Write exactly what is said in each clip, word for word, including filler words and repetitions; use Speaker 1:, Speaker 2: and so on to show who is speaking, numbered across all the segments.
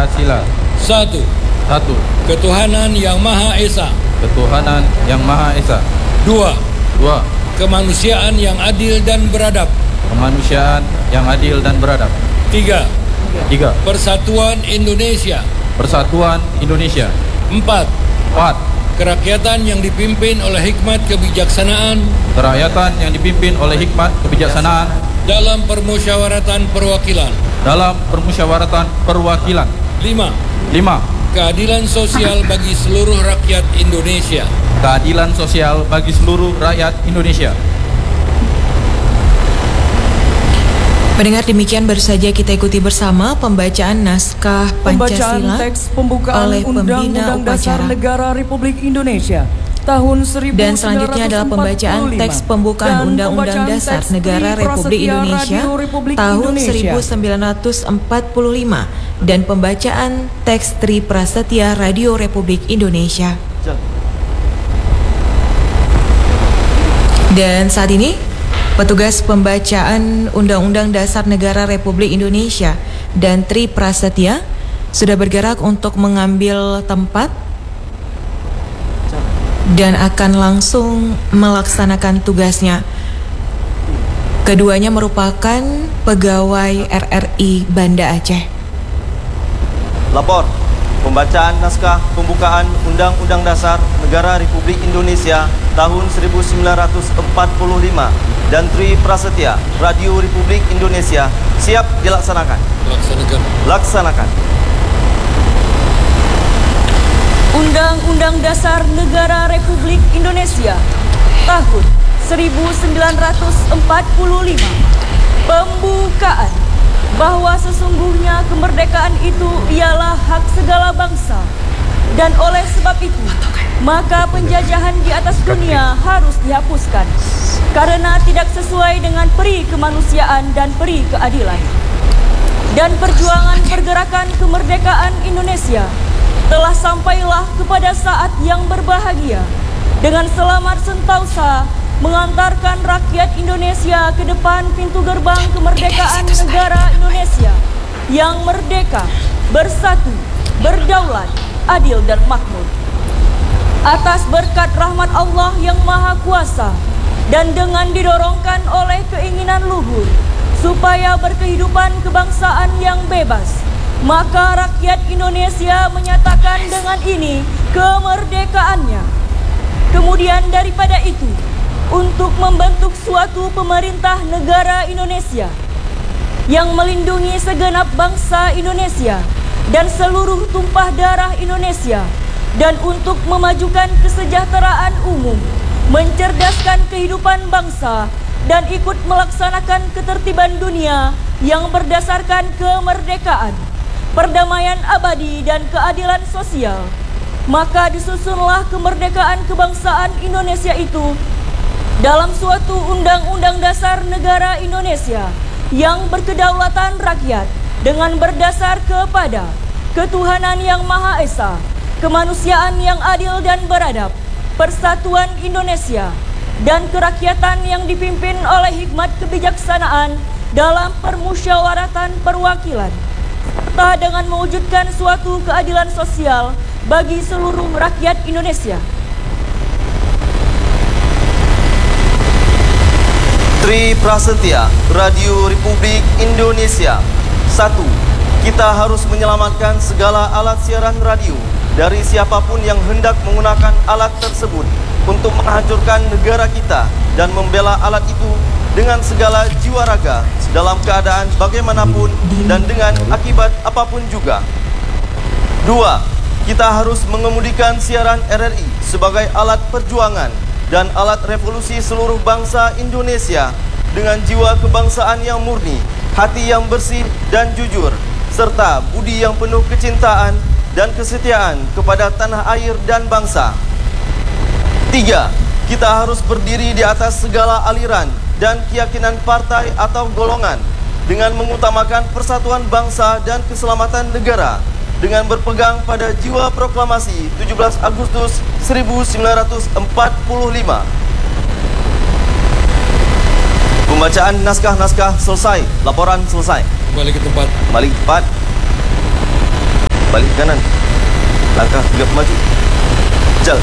Speaker 1: Pancasila.
Speaker 2: Satu.
Speaker 1: Satu.
Speaker 2: Ketuhanan Yang Maha Esa.
Speaker 1: Ketuhanan Yang Maha Esa.
Speaker 2: Dua.
Speaker 1: Dua.
Speaker 2: Kemanusiaan yang adil dan beradab.
Speaker 1: Kemanusiaan yang adil dan beradab.
Speaker 2: Tiga.
Speaker 1: Tiga.
Speaker 2: Persatuan Indonesia.
Speaker 1: Persatuan Indonesia.
Speaker 2: Empat.
Speaker 1: Empat.
Speaker 2: Kerakyatan yang dipimpin oleh hikmat kebijaksanaan.
Speaker 1: Kerakyatan yang dipimpin oleh hikmat kebijaksanaan.
Speaker 2: Dalam permusyawaratan perwakilan.
Speaker 1: Dalam permusyawaratan perwakilan.
Speaker 2: Lima.
Speaker 1: Lima.
Speaker 2: Keadilan sosial bagi seluruh rakyat Indonesia.
Speaker 1: Keadilan sosial bagi seluruh rakyat Indonesia.
Speaker 3: Pendengar, demikian baru saja kita ikuti bersama pembacaan naskah Pancasila
Speaker 4: pembacaan teks pembukaan
Speaker 3: oleh pembina
Speaker 4: Undang-Undang Dasar
Speaker 3: upacara.
Speaker 4: Negara Republik Indonesia tahun seribu sembilan ratus empat puluh lima.
Speaker 3: Dan selanjutnya adalah pembacaan teks pembukaan
Speaker 4: dan
Speaker 3: Undang-Undang
Speaker 4: pembacaan
Speaker 3: Dasar
Speaker 4: teks
Speaker 3: Negara
Speaker 4: Tri
Speaker 3: Republik
Speaker 4: Prasetya
Speaker 3: Indonesia
Speaker 4: Radio Republik
Speaker 3: tahun
Speaker 4: Indonesia.
Speaker 3: seribu sembilan ratus empat puluh lima dan pembacaan teks Tri Prasetya Radio Republik Indonesia. Dan saat ini petugas pembacaan Undang-Undang Dasar Negara Republik Indonesia dan Tri Prasetya sudah bergerak untuk mengambil tempat dan akan langsung melaksanakan tugasnya. Keduanya merupakan pegawai R R I Banda Aceh.
Speaker 5: Lapor, pembacaan naskah pembukaan Undang-Undang Dasar Negara Republik Indonesia tahun seribu sembilan ratus empat puluh lima dan Tri Prasetya Radio Republik Indonesia siap dilaksanakan.
Speaker 2: Laksanakan.
Speaker 5: Laksanakan.
Speaker 4: Undang-Undang Dasar Negara Republik Indonesia tahun seribu sembilan ratus empat puluh lima. Pembukaan bahwa sesungguhnya kemerdekaan itu ialah hak segala bangsa, dan oleh sebab itu maka penjajahan di atas dunia harus dihapuskan karena tidak sesuai dengan peri kemanusiaan dan peri keadilan. Dan perjuangan pergerakan kemerdekaan Indonesia telah sampailah kepada saat yang berbahagia dengan selamat sentausa mengantarkan rakyat Indonesia ke depan pintu gerbang kemerdekaan negara Indonesia yang merdeka, bersatu, berdaulat, adil dan makmur. Atas berkat rahmat Allah yang Maha Kuasa dan dengan didorongkan oleh keinginan luhur supaya berkehidupan kebangsaan yang bebas, maka rakyat Indonesia menyatakan dengan ini kemerdekaannya. Kemudian daripada itu, untuk membentuk suatu pemerintah negara Indonesia yang melindungi segenap bangsa Indonesia dan seluruh tumpah darah Indonesia, dan untuk memajukan kesejahteraan umum, mencerdaskan kehidupan bangsa, dan ikut melaksanakan ketertiban dunia yang berdasarkan kemerdekaan, perdamaian abadi dan keadilan sosial, maka disusunlah kemerdekaan kebangsaan Indonesia itu dalam suatu Undang-Undang Dasar Negara Indonesia yang berkedaulatan rakyat dengan berdasar kepada ketuhanan yang Maha Esa, kemanusiaan yang adil dan beradab, persatuan Indonesia, dan kerakyatan yang dipimpin oleh hikmat kebijaksanaan dalam permusyawaratan perwakilan, serta dengan mewujudkan suatu keadilan sosial bagi seluruh rakyat Indonesia.
Speaker 5: Tri Prasetya Radio Republik Indonesia. Satu. Kita harus menyelamatkan segala alat siaran radio dari siapapun yang hendak menggunakan alat tersebut untuk menghancurkan negara kita dan membela alat itu dengan segala jiwa raga dalam keadaan bagaimanapun dan dengan akibat apapun juga. Dua. Kita harus mengemudikan siaran R R I sebagai alat perjuangan dan alat revolusi seluruh bangsa Indonesia dengan jiwa kebangsaan yang murni, hati yang bersih dan jujur, serta budi yang penuh kecintaan dan kesetiaan kepada tanah air dan bangsa. Tiga, kita harus berdiri di atas segala aliran dan keyakinan partai atau golongan dengan mengutamakan persatuan bangsa dan keselamatan negara dengan berpegang pada jiwa proklamasi tujuh belas Agustus seribu sembilan ratus empat puluh lima. Pembacaan naskah-naskah selesai, laporan selesai.
Speaker 2: Kembali ke tempat.
Speaker 5: Kembali ke tempat. balik kanan, langkah tegap maju, jalan.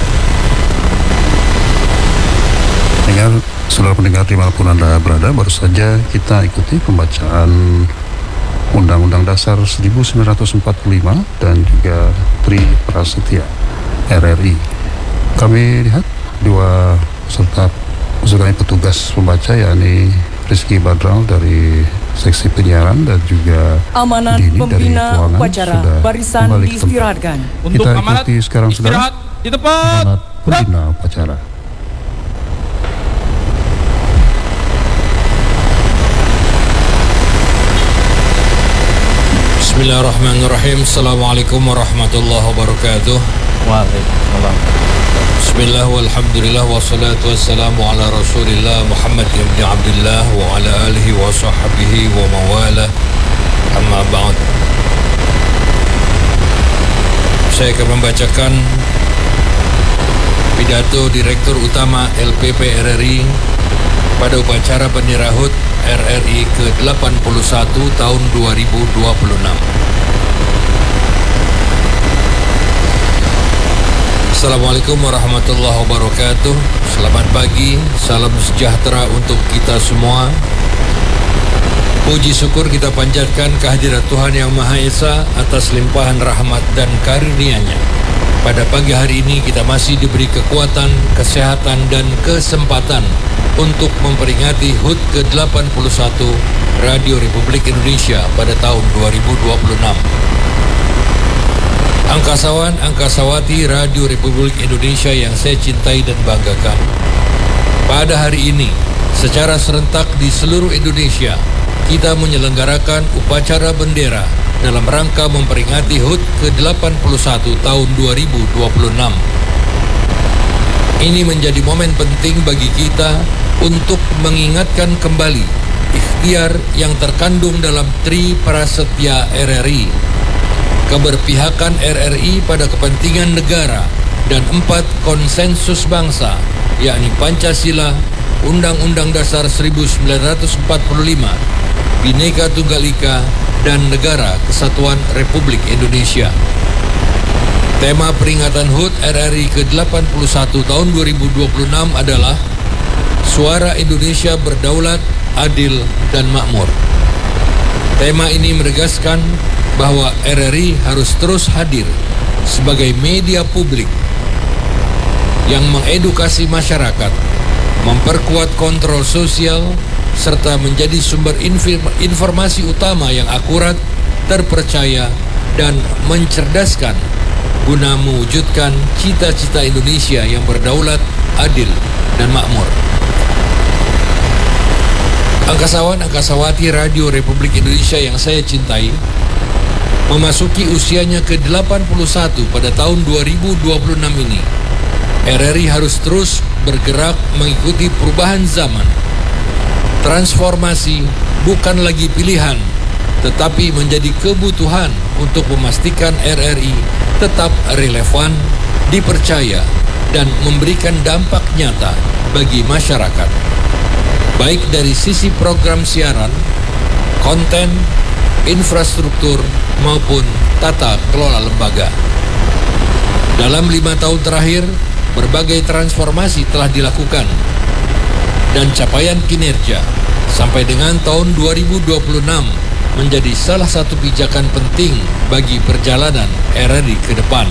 Speaker 6: Dengar, saudara pendengar dimanapun Anda berada, baru saja kita ikuti pembacaan Undang-Undang Dasar seribu sembilan ratus empat puluh lima dan juga Tri Prasetya R R I. Kami lihat dua peserta peserta petugas pembaca, yakni Rizky Badral dari Seksi Penyiaran dan juga
Speaker 4: Amanat
Speaker 6: Dini dari
Speaker 4: Pembina
Speaker 6: Keuangan
Speaker 4: Upacara
Speaker 6: sudah
Speaker 4: barisan
Speaker 6: kembali ke tempat.
Speaker 4: diistirahatkan.
Speaker 1: Untuk
Speaker 6: Kita
Speaker 1: amanat
Speaker 6: ikuti sekarang saudara
Speaker 1: istirahat di tempat.
Speaker 6: Amanat Pembina Upacara.
Speaker 2: Bismillahirrahmanirrahim. Assalamualaikum warahmatullahi wabarakatuh.
Speaker 1: Waalaikumsalam.
Speaker 2: Bismillah walhamdulillah wassalatu wassalamu ala rasulillah Muhammad ibn Abdullah wa ala alihi wa sahbihi wa mawala, amma ba'd. Saya akan membacakan pidato Direktur Utama L P P R R I pada upacara bendera H U T R R I ke delapan puluh satu tahun dua ribu dua puluh enam. Assalamualaikum warahmatullahi wabarakatuh. Selamat pagi, salam sejahtera untuk kita semua. Puji syukur kita panjatkan kehadirat Tuhan Yang Maha Esa atas limpahan rahmat dan karunia-Nya. Pada pagi hari ini kita masih diberi kekuatan, kesehatan dan kesempatan untuk memperingati H U T ke delapan puluh satu Radio Republik Indonesia pada tahun dua ribu dua puluh enam. Angkasawan, angkasawati Radio Republik Indonesia yang saya cintai dan banggakan. Pada hari ini, secara serentak di seluruh Indonesia, kita menyelenggarakan upacara bendera dalam rangka memperingati H U T ke delapan puluh satu tahun dua ribu dua puluh enam. Ini menjadi momen penting bagi kita untuk mengingatkan kembali ikhtiar yang terkandung dalam Tri Prasetya R R I, keberpihakan R R I pada kepentingan negara, dan empat konsensus bangsa, yakni Pancasila, Undang-Undang Dasar seribu sembilan ratus empat puluh lima, Bhinneka Tunggal Ika, dan Negara Kesatuan Republik Indonesia. Tema peringatan H U T R R I ke delapan puluh satu tahun dua ribu dua puluh enam adalah Suara Indonesia Berdaulat, Adil, dan Makmur. Tema ini menegaskan bahwa R R I harus terus hadir sebagai media publik yang mengedukasi masyarakat, memperkuat kontrol sosial, serta menjadi sumber informasi utama yang akurat, terpercaya, dan mencerdaskan guna mewujudkan cita-cita Indonesia yang berdaulat, adil, dan makmur. Angkasawan, angkasawati Radio Republik Indonesia yang saya cintai, memasuki usianya ke delapan puluh satu pada tahun dua ribu dua puluh enam ini, R R I harus terus bergerak mengikuti perubahan zaman. Transformasi bukan lagi pilihan, tetapi menjadi kebutuhan untuk memastikan R R I tetap relevan, dipercaya, dan memberikan dampak nyata bagi masyarakat, baik dari sisi program siaran, konten, infrastruktur, maupun tata kelola lembaga. Dalam lima tahun terakhir, berbagai transformasi telah dilakukan, dan capaian kinerja sampai dengan tahun dua ribu dua puluh enam menjadi salah satu pijakan penting bagi perjalanan R R I ke depan.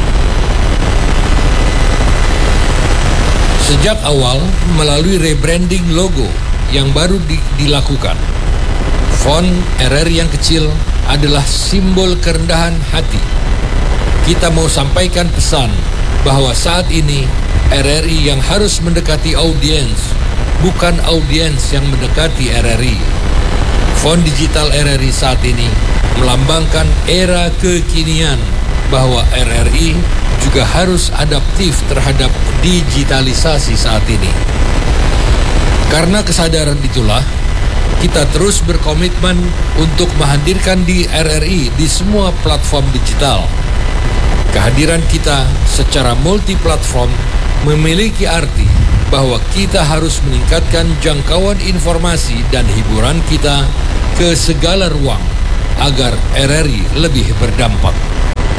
Speaker 2: Sejak awal, melalui rebranding logo yang baru di, dilakukan, font R R I yang kecil adalah simbol kerendahan hati. Kita mau sampaikan pesan bahwa saat ini R R I yang harus mendekati audiens, bukan audiens yang mendekati R R I. Font digital R R I saat ini melambangkan era kekinian bahwa R R I juga harus adaptif terhadap digitalisasi saat ini. Karena kesadaran itulah, kita terus berkomitmen untuk menghadirkan di R R I di semua platform digital. Kehadiran kita secara multi-platform memiliki arti bahwa kita harus meningkatkan jangkauan informasi dan hiburan kita ke segala ruang agar R R I lebih berdampak.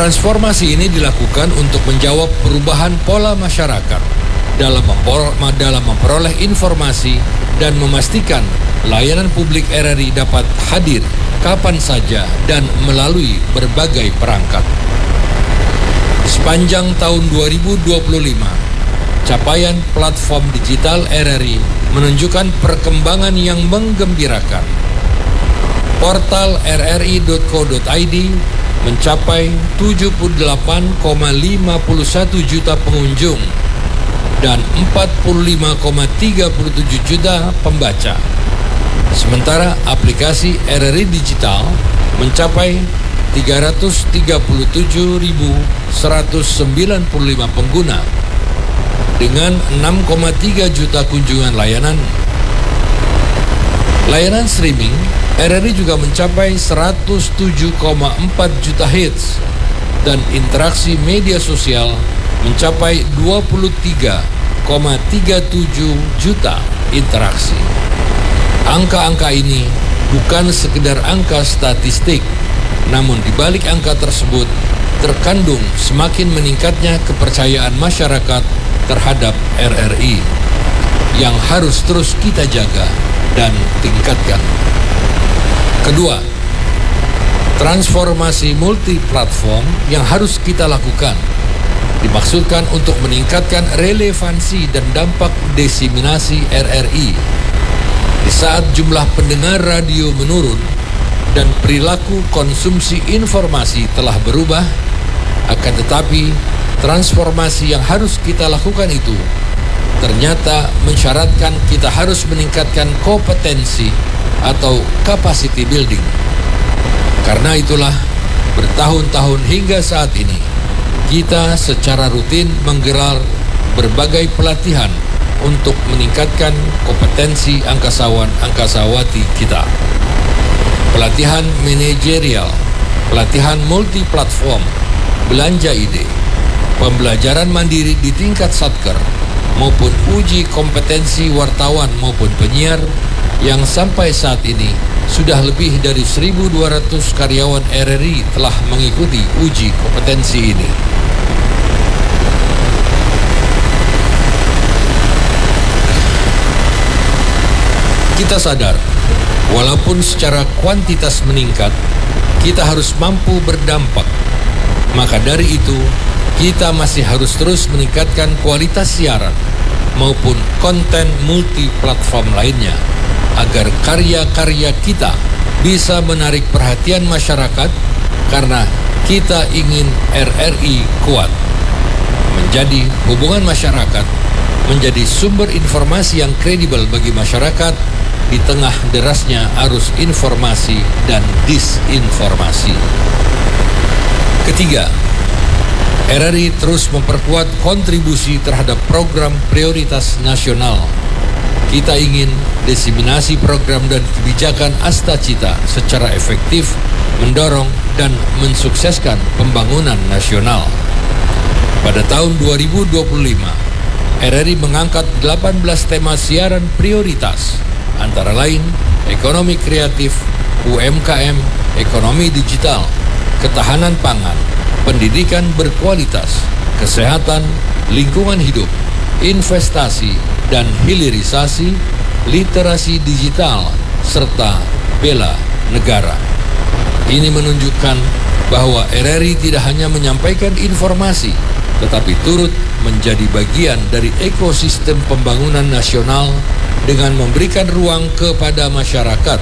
Speaker 2: Transformasi ini dilakukan untuk menjawab perubahan pola masyarakat dalam memperoleh, dalam memperoleh informasi dan memastikan layanan publik R R I dapat hadir kapan saja dan melalui berbagai perangkat. Sepanjang tahun dua ribu dua puluh lima, capaian platform digital R R I menunjukkan perkembangan yang menggembirakan. Portal r r i dot co dot i d mencapai tujuh puluh delapan koma lima satu juta pengunjung dan empat puluh lima koma tiga tujuh juta pembaca. Sementara aplikasi R R I Digital mencapai tiga ratus tiga puluh tujuh ribu seratus sembilan puluh lima pengguna dengan enam koma tiga juta kunjungan layanan. Layanan streaming R R I juga mencapai seratus tujuh koma empat juta hits dan interaksi media sosial mencapai dua puluh tiga koma tiga tujuh juta interaksi. Angka-angka ini bukan sekedar angka statistik, namun di balik angka tersebut terkandung semakin meningkatnya kepercayaan masyarakat terhadap R R I yang harus terus kita jaga dan tingkatkan. Kedua, transformasi multi-platform yang harus kita lakukan dimaksudkan untuk meningkatkan relevansi dan dampak diseminasi R R I. Di saat jumlah pendengar radio menurun dan perilaku konsumsi informasi telah berubah, akan tetapi transformasi yang harus kita lakukan itu ternyata mensyaratkan kita harus meningkatkan kompetensi atau capacity building. Karena itulah bertahun-tahun hingga saat ini kita secara rutin menggelar berbagai pelatihan untuk meningkatkan kompetensi angkasawan-angkasawati kita. Pelatihan manajerial, pelatihan multi-platform, belanja ide, pembelajaran mandiri di tingkat satker, maupun uji kompetensi wartawan maupun penyiar yang sampai saat ini sudah lebih dari seribu dua ratus karyawan R R I telah mengikuti uji kompetensi ini. Kita sadar, walaupun secara kuantitas meningkat, kita harus mampu berdampak. Maka dari itu, kita masih harus terus meningkatkan kualitas siaran maupun konten multi-platform lainnya, agar karya-karya kita bisa menarik perhatian masyarakat karena kita ingin R R I kuat. Menjadi hubungan masyarakat, menjadi sumber informasi yang kredibel bagi masyarakat di tengah derasnya arus informasi dan disinformasi. Ketiga, R R I terus memperkuat kontribusi terhadap program prioritas nasional. Kita ingin diseminasi program dan kebijakan Astacita secara efektif mendorong dan mensukseskan pembangunan nasional. Pada tahun dua ribu dua puluh lima, R R I mengangkat delapan belas tema siaran prioritas, antara lain ekonomi kreatif, U M K M, ekonomi digital, ketahanan pangan, pendidikan berkualitas, kesehatan, lingkungan hidup, investasi dan hilirisasi, literasi digital, serta bela negara. Ini menunjukkan bahwa R R I tidak hanya menyampaikan informasi, tetapi turut menjadi bagian dari ekosistem pembangunan nasional dengan memberikan ruang kepada masyarakat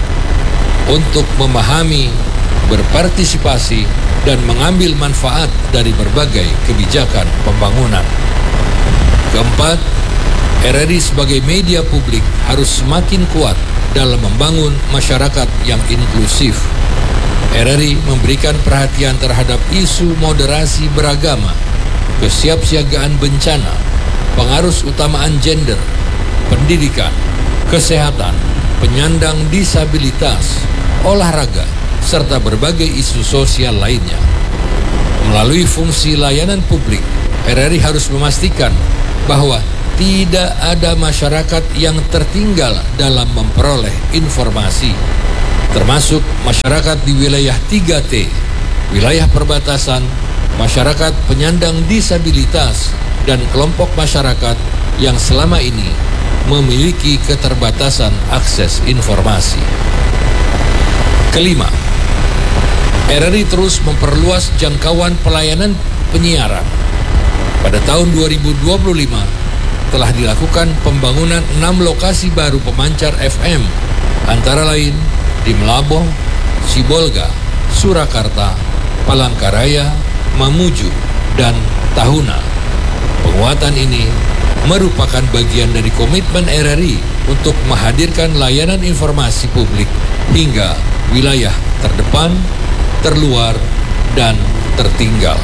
Speaker 2: untuk memahami, berpartisipasi, dan mengambil manfaat dari berbagai kebijakan pembangunan. Keempat, R R I sebagai media publik harus semakin kuat dalam membangun masyarakat yang inklusif. R R I memberikan perhatian terhadap isu moderasi beragama, kesiapsiagaan bencana, pengarus utamaan gender, pendidikan, kesehatan, penyandang disabilitas, olahraga, serta berbagai isu sosial lainnya. Melalui fungsi layanan publik, R R I harus memastikan bahwa tidak ada masyarakat yang tertinggal dalam memperoleh informasi, termasuk masyarakat di wilayah tiga T, wilayah perbatasan, masyarakat penyandang disabilitas, dan kelompok masyarakat yang selama ini memiliki keterbatasan akses informasi. Kelima, R R I terus memperluas jangkauan pelayanan penyiaran. Pada tahun dua ribu dua puluh lima telah dilakukan pembangunan enam lokasi baru pemancar F M, antara lain di Melaboh, Sibolga, Surakarta, Palangkaraya, Mamuju, dan Tahuna. Penguatan ini merupakan bagian dari komitmen R R I untuk menghadirkan layanan informasi publik hingga wilayah terdepan, terluar, dan tertinggal.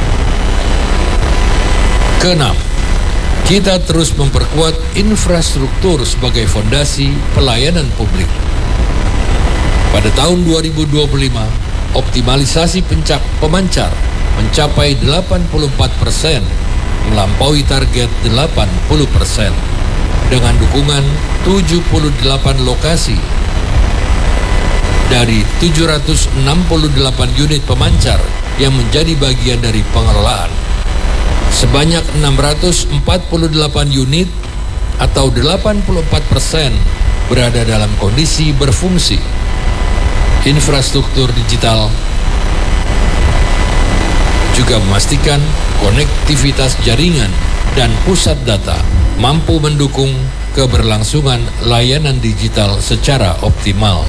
Speaker 2: Keenam, kita terus memperkuat infrastruktur sebagai fondasi pelayanan publik. Pada tahun dua ribu dua puluh lima, optimalisasi pencak pemancar mencapai delapan puluh empat persen, melampaui target delapan puluh persen, dengan dukungan tujuh puluh delapan lokasi dari tujuh ratus enam puluh delapan unit pemancar yang menjadi bagian dari pengelolaan. Sebanyak enam ratus empat puluh delapan unit atau delapan puluh empat persen berada dalam kondisi berfungsi. Infrastruktur digital juga memastikan konektivitas jaringan dan pusat data mampu mendukung keberlangsungan layanan digital secara optimal.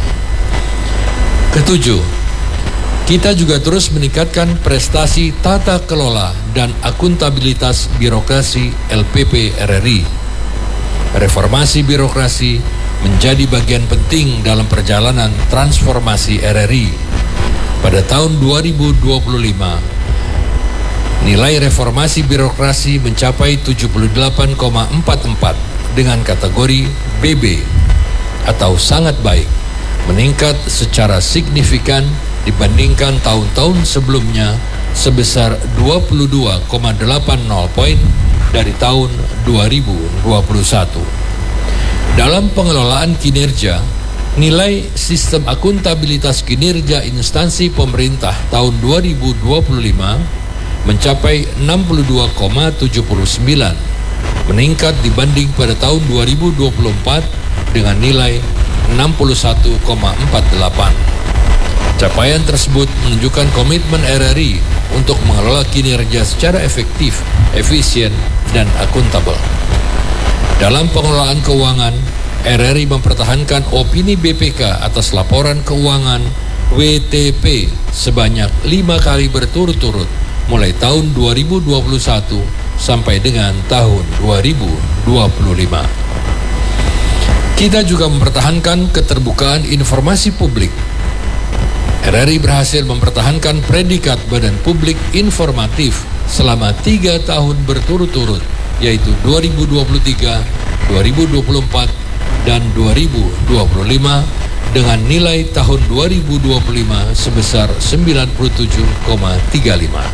Speaker 2: Ketujuh, kita juga terus meningkatkan prestasi tata kelola dan akuntabilitas birokrasi L P P R R I. Reformasi birokrasi menjadi bagian penting dalam perjalanan transformasi R R I. Pada tahun dua ribu dua puluh lima, nilai reformasi birokrasi mencapai tujuh puluh delapan koma empat empat dengan kategori B B atau sangat baik, meningkat secara signifikan dibandingkan tahun-tahun sebelumnya sebesar dua puluh dua koma delapan nol poin dari tahun dua ribu dua puluh satu. Dalam pengelolaan kinerja, nilai sistem akuntabilitas kinerja instansi pemerintah tahun dua ribu dua puluh lima mencapai enam puluh dua koma tujuh sembilan, meningkat dibanding pada tahun dua ribu dua puluh empat dengan nilai enam puluh satu koma empat delapan. Capaian tersebut menunjukkan komitmen R R I untuk mengelola kinerja secara efektif, efisien, dan akuntabel. Dalam pengelolaan keuangan, R R I mempertahankan opini B P K atas laporan keuangan W T P sebanyak lima kali berturut-turut mulai tahun dua ribu dua puluh satu sampai dengan tahun dua ribu dua puluh lima. Kita juga mempertahankan keterbukaan informasi publik. R R I berhasil mempertahankan predikat Badan Publik Informatif selama tiga tahun berturut-turut, yaitu dua ribu dua puluh tiga, dua ribu dua puluh empat, dan dua ribu dua puluh lima dengan nilai tahun dua ribu dua puluh lima sebesar sembilan puluh tujuh koma tiga lima.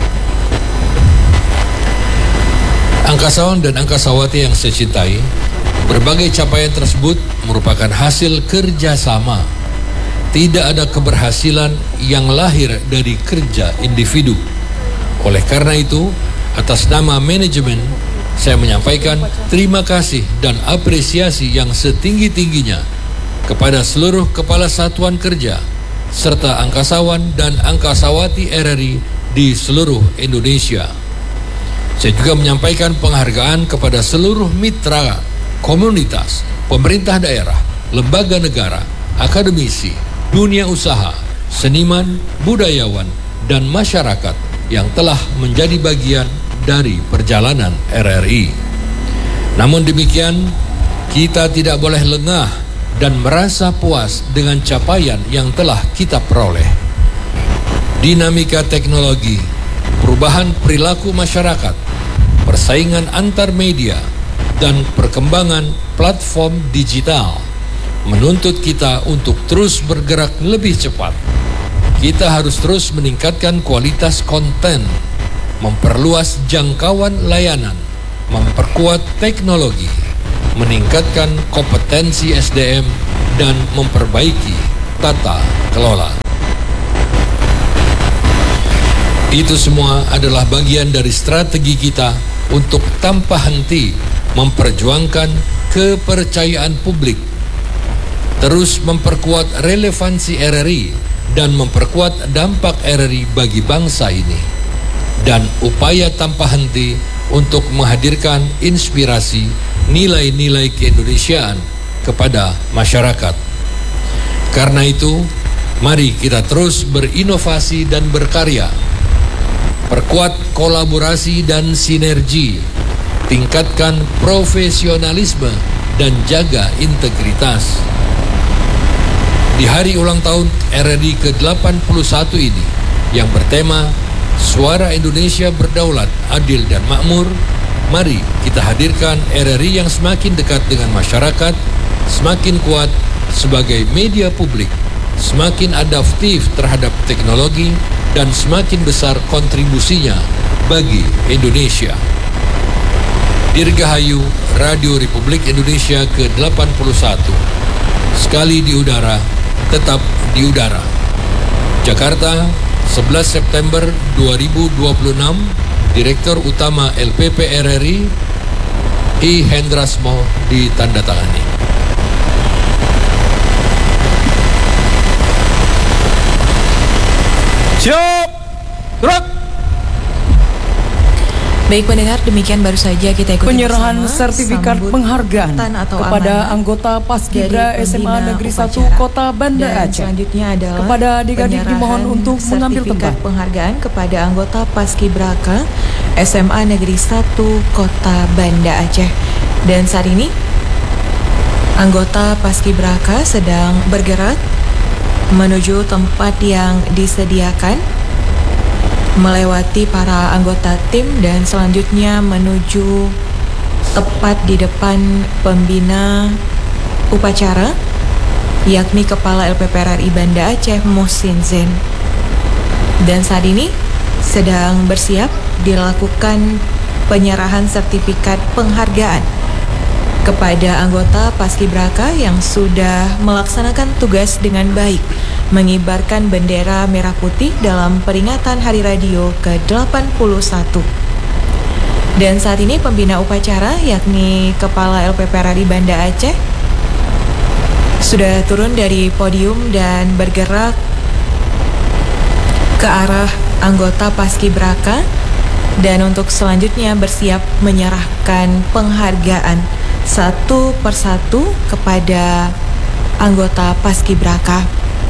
Speaker 2: Angkasawan dan angkasawati yang saya cintai, berbagai capaian tersebut merupakan hasil kerjasama. Tidak ada keberhasilan yang lahir dari kerja individu. Oleh karena itu, atas nama manajemen, saya menyampaikan terima kasih dan apresiasi yang setinggi-tingginya kepada seluruh kepala satuan kerja serta angkasawan dan angkasawati R R I di seluruh Indonesia. Saya juga menyampaikan penghargaan kepada seluruh mitra, komunitas, pemerintah daerah, lembaga negara, akademisi, dunia usaha, seniman, budayawan, dan masyarakat yang telah menjadi bagian dari perjalanan R R I. Namun demikian, kita tidak boleh lengah dan merasa puas dengan capaian yang telah kita peroleh. Dinamika teknologi, perubahan perilaku masyarakat, persaingan antar media, dan perkembangan platform digital menuntut kita untuk terus bergerak lebih cepat. Kita harus terus meningkatkan kualitas konten, memperluas jangkauan layanan, memperkuat teknologi, meningkatkan kompetensi S D M, dan memperbaiki tata kelola. Itu semua adalah bagian dari strategi kita untuk tanpa henti memperjuangkan kepercayaan publik, terus memperkuat relevansi R R I dan memperkuat dampak R R I bagi bangsa ini, dan upaya tanpa henti untuk menghadirkan inspirasi nilai-nilai keindonesiaan kepada masyarakat. Karena itu, mari kita terus berinovasi dan berkarya, perkuat kolaborasi dan sinergi, tingkatkan profesionalisme dan jaga integritas. Di hari ulang tahun R R I ke delapan puluh satu ini yang bertema Suara Indonesia Berdaulat, Adil dan Makmur, mari kita hadirkan R R I yang semakin dekat dengan masyarakat, semakin kuat sebagai media publik, semakin adaptif terhadap teknologi, dan semakin besar kontribusinya bagi Indonesia. Dirgahayu Radio Republik Indonesia ke delapan puluh satu. Sekali di udara, tetap di udara. Jakarta, sebelas September dua ribu dua puluh enam. Direktur Utama L P P R R I, I Hendrasmo, ditandatangani.
Speaker 1: Siap, gerak.
Speaker 3: Baik pendengar, demikian baru saja kita ikuti
Speaker 4: Penyerahan
Speaker 3: bersama
Speaker 4: sertifikat
Speaker 3: sambutan
Speaker 4: penghargaan
Speaker 3: atau
Speaker 4: kepada
Speaker 3: amanat
Speaker 4: anggota Paskibra
Speaker 3: dari
Speaker 4: S M A
Speaker 3: pembina
Speaker 4: Negeri satu
Speaker 3: upacara.
Speaker 4: Kota Banda
Speaker 3: Dan
Speaker 4: Aceh.
Speaker 3: selanjutnya adalah
Speaker 4: Kepada adik-adik dimohon
Speaker 3: penyerahan
Speaker 4: untuk mengambil
Speaker 3: sertifikat
Speaker 4: tempat.
Speaker 3: penghargaan kepada anggota Paskibraka S M A Negeri satu Kota Banda Aceh. Dan saat ini anggota Paskibraka sedang bergerak menuju tempat yang disediakan, melewati para anggota tim dan selanjutnya menuju tepat di depan pembina upacara, yakni Kepala L P P R R I Banda Aceh Muhsin Zain. Dan saat ini sedang bersiap dilakukan penyerahan sertifikat penghargaan kepada anggota Paskibraka yang sudah melaksanakan tugas dengan baik, mengibarkan bendera merah putih dalam peringatan Hari Radio ke delapan puluh satu. Dan saat ini pembina upacara yakni Kepala L P P R R I Banda Aceh sudah turun dari podium dan bergerak ke arah anggota Paskibraka dan untuk selanjutnya bersiap menyerahkan penghargaan satu persatu kepada anggota Paskibraka.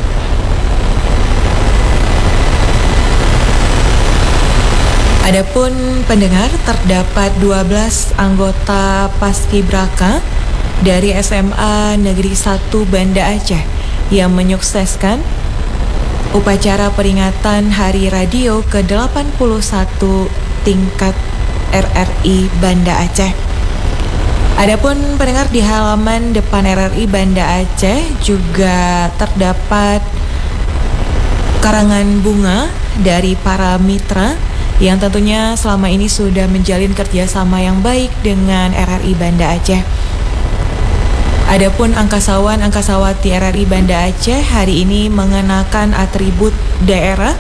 Speaker 3: Adapun pendengar, terdapat dua belas anggota Paskibraka dari S M A Negeri satu Banda Aceh yang menyukseskan upacara peringatan Hari Radio ke delapan puluh satu tingkat R R I Banda Aceh. Adapun pendengar, di halaman depan R R I Banda Aceh juga terdapat karangan bunga dari para mitra yang tentunya selama ini sudah menjalin kerjasama yang baik dengan R R I Banda Aceh. Adapun angkasawan-angkasawati R R I Banda Aceh hari ini mengenakan atribut daerah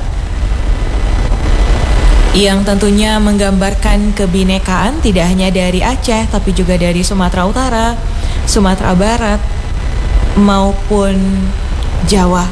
Speaker 3: yang tentunya menggambarkan kebinekaan tidak hanya dari Aceh tapi juga dari Sumatera Utara, Sumatera Barat maupun Jawa.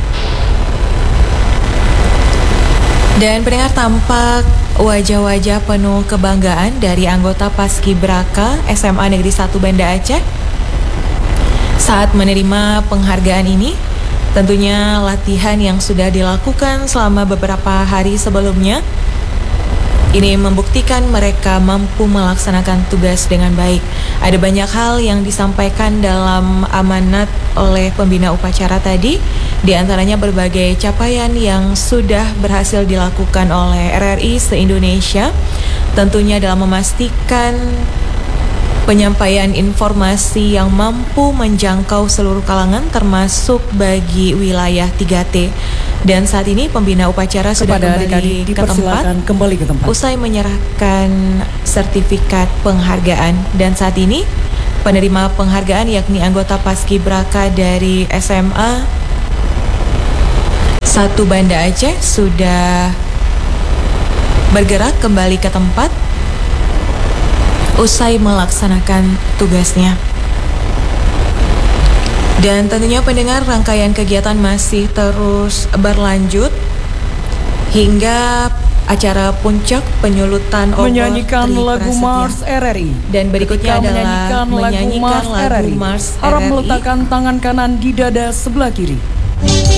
Speaker 3: Dan pendengar, tampak wajah-wajah penuh kebanggaan dari anggota Paskibraka S M A Negeri satu Banda Aceh saat menerima penghargaan ini. Tentunya latihan yang sudah dilakukan selama beberapa hari sebelumnya ini membuktikan mereka mampu melaksanakan tugas dengan baik. Ada banyak hal yang disampaikan dalam amanat oleh pembina upacara tadi, di antaranya berbagai capaian yang sudah berhasil dilakukan oleh R R I se-Indonesia, tentunya dalam memastikan penyampaian informasi yang mampu menjangkau seluruh kalangan termasuk bagi wilayah tiga T. Dan saat ini pembina upacara sudah
Speaker 4: Kepada
Speaker 3: kembali ke tempat,
Speaker 4: kembali ke tempat
Speaker 3: usai menyerahkan sertifikat penghargaan. Dan saat ini penerima penghargaan yakni anggota Paskibraka dari S M A satu Banda Aceh sudah bergerak kembali ke tempat usai melaksanakan tugasnya. Dan tentunya pendengar, rangkaian kegiatan masih terus berlanjut hingga acara puncak penyulutan obor
Speaker 4: menyanyikan
Speaker 3: Tri
Speaker 4: lagu
Speaker 3: Prasetya.
Speaker 4: Mars R R I.
Speaker 3: Dan berikutnya
Speaker 4: Ketika
Speaker 3: adalah
Speaker 4: menyanyikan lagu
Speaker 3: menyanyikan
Speaker 4: Mars
Speaker 3: lagu
Speaker 4: R R I,
Speaker 3: Mars
Speaker 4: harap
Speaker 3: R R I.
Speaker 4: meletakkan tangan kanan di dada sebelah kiri.